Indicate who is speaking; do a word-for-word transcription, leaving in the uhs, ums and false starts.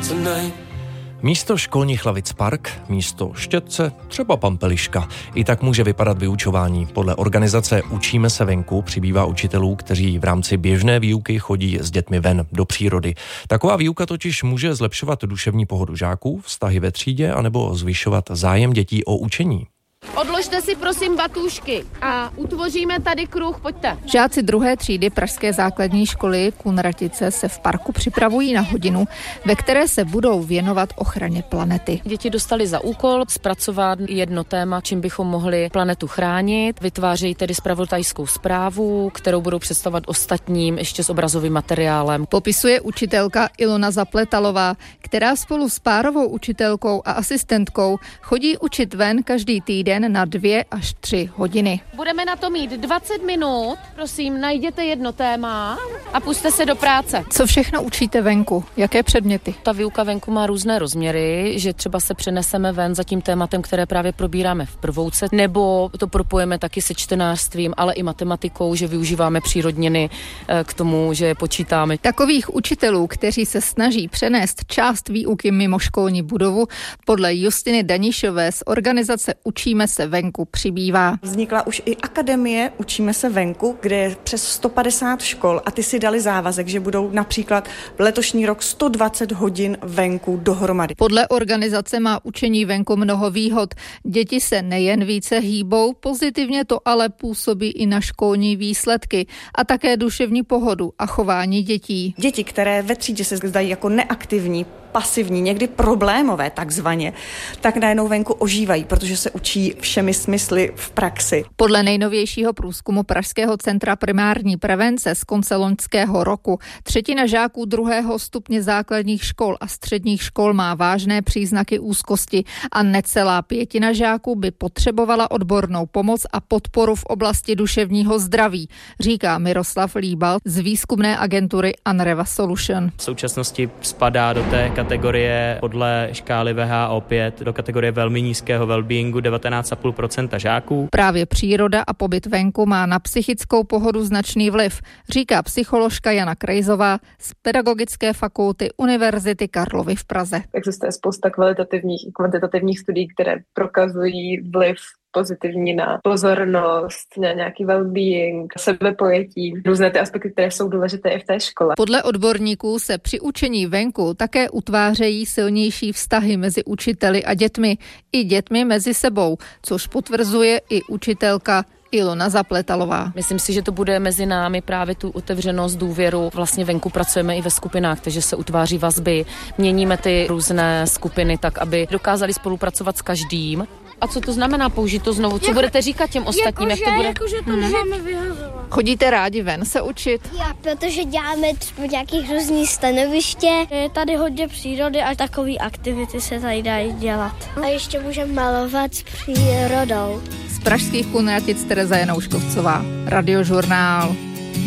Speaker 1: Místo školních lavic park, místo štětce třeba pampeliška. I tak může vypadat vyučování. Podle organizace Učíme se venku přibývá učitelů, kteří v rámci běžné výuky chodí s dětmi ven do přírody. Taková výuka totiž může zlepšovat duševní pohodu žáků, vztahy ve třídě anebo zvyšovat zájem dětí o učení.
Speaker 2: Odložte si prosím batůžky a utvoříme tady kruh, pojďte.
Speaker 3: Žáci druhé třídy pražské základní školy Kunratice se v parku připravují na hodinu, ve které se budou věnovat ochraně planety.
Speaker 4: Děti dostali za úkol zpracovat jedno téma, čím bychom mohli planetu chránit. Vytvářejí tedy zpravodajskou zprávu, kterou budou představovat ostatním ještě s obrazovým materiálem.
Speaker 3: Popisuje učitelka Ilona Zapletalová, která spolu s párovou učitelkou a asistentkou chodí učit ven každý týden na dvě až tři hodiny.
Speaker 2: Budeme na to mít dvacet minut. Prosím, najděte jedno téma a pusťte se do práce.
Speaker 3: Co všechno učíte venku? Jaké předměty?
Speaker 4: Ta výuka venku má různé rozměry, že třeba se přeneseme ven za tím tématem, které právě probíráme v prvouce, nebo to propojeme taky se čtenářstvím, ale i matematikou, že využíváme přírodniny k tomu, že počítáme.
Speaker 3: Takových učitelů, kteří se snaží přenést část výuky mimo školní budovu, podle Justiny Danišové z organizace Učíme se venku přibývá.
Speaker 5: Vznikla už i akademie Učíme se venku, kde je přes sto padesát škol a ty si dali závazek, že budou například letošní rok sto dvacet hodin venku dohromady.
Speaker 3: Podle organizace má učení venku mnoho výhod. Děti se nejen více hýbou, pozitivně to ale působí i na školní výsledky a také duševní pohodu a chování dětí.
Speaker 5: Děti, které ve třídě se zdají jako neaktivní, pasivní, někdy problémové takzvaně, tak najednou venku ožívají, protože se učí všemi smysly v praxi.
Speaker 3: Podle nejnovějšího průzkumu Pražského centra primární prevence z konce loňského roku třetina žáků druhého stupně základních škol a středních škol má vážné příznaky úzkosti a necelá pětina žáků by potřebovala odbornou pomoc a podporu v oblasti duševního zdraví, říká Miroslav Líbal z výzkumné agentury Anreva Solution.
Speaker 6: V současnosti spadá do té kategorie podle škály V H O pět do kategorie velmi nízkého wellbeingu devatenáct celá pět procenta žáků.
Speaker 3: Právě příroda a pobyt venku má na psychickou pohodu značný vliv, říká psycholožka Jana Krejzová z Pedagogické fakulty Univerzity Karlovy v Praze.
Speaker 7: Existuje spousta kvalitativních i kvantitativních studií, které prokazují vliv pozitivní na pozornost, na nějaký well-being, sebepojetí, různé ty aspekty, které jsou důležité i v té škole.
Speaker 3: Podle odborníků se při učení venku také utvářejí silnější vztahy mezi učiteli a dětmi, i dětmi mezi sebou, což potvrzuje i učitelka Ilona Zapletalová.
Speaker 4: Myslím si, že to bude mezi námi právě tu otevřenost, důvěru. Vlastně venku pracujeme i ve skupinách, takže se utváří vazby, měníme ty různé skupiny tak, aby dokázali spolupracovat s každým. A co to znamená použít to znovu? Co jako, budete říkat těm ostatním?
Speaker 8: Jako,
Speaker 4: jak to bude?
Speaker 8: Jako, že to hmm. nemáme vyhazovat.
Speaker 3: Chodíte rádi ven se učit?
Speaker 8: Já, protože děláme třeba nějakých různých stanoviště. Je tady hodně přírody a takové aktivity se tady dají dělat. A ještě můžeme malovat s přírodou.
Speaker 3: Z pražských Kunratic Tereza Janouškovcová, Radiožurnál.